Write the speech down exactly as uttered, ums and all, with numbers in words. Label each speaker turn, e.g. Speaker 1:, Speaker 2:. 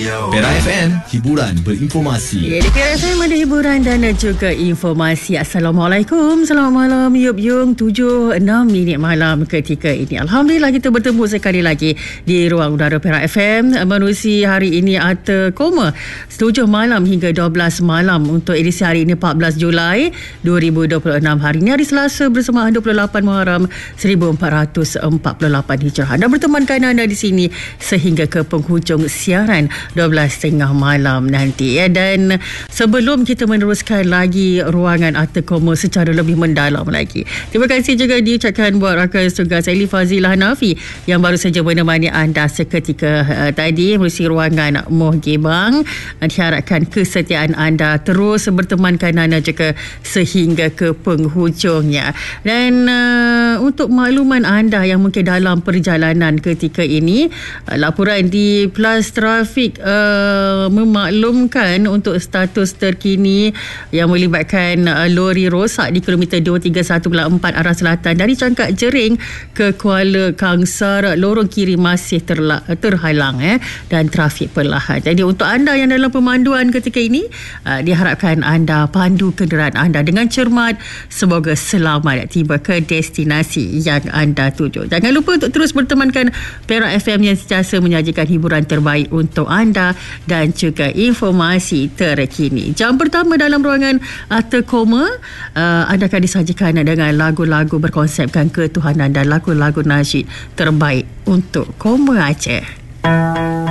Speaker 1: Pera F M, hiburan berinformasi.
Speaker 2: Ya, di Pera F M ada hiburan dan juga informasi. Assalamualaikum, selamat malam Yub Yung. tujuh enam minit malam ketika ini. Alhamdulillah kita bertemu sekali lagi di ruang udara Pera F M menerusi hari ini Arta Koma tujuh malam hingga dua belas malam untuk edisi hari ini empat belas Julai dua ribu dua puluh enam. Hari ini hari Selasa bersamaan dua puluh lapan Muharram seribu empat ratus empat puluh lapan Hijrah. Anda bertemankan anda di sini sehingga ke penghujung siaran dua belas tiga puluh malam nanti ya. Dan sebelum kita meneruskan lagi ruangan Arta Koma secara lebih mendalam lagi, terima kasih juga diucapkan buat rakan tugas Eli Fazilah Hanafi yang baru saja menemani anda seketika uh, tadi melalui ruangan Moh Gebang. Diharapkan kesetiaan anda terus bertemankan anda juga sehingga ke penghujungnya. Dan uh, untuk makluman anda yang mungkin dalam perjalanan ketika ini, uh, laporan di Plus Trafik uh, memaklumkan untuk status terkini yang melibatkan uh, lori rosak di kilometer dua tiga satu empat arah selatan dari Cangkak Jering ke Kuala Kangsar. Lorong kiri masih terla- terhalang eh, dan trafik perlahan. Jadi untuk anda yang dalam pemanduan ketika ini, uh, diharapkan anda pandu kenderaan anda dengan cermat. Semoga selamat tiba ke destinasi yang anda tuju. Jangan lupa untuk terus bertemankan Pera F M yang sentiasa menyajikan hiburan terbaik untuk anda dan juga informasi terkini. Jam pertama dalam ruangan Arta Koma, uh, anda akan disajikan dengan lagu-lagu berkonsepkan ketuhanan dan lagu-lagu nasyid terbaik untuk Koma Aceh.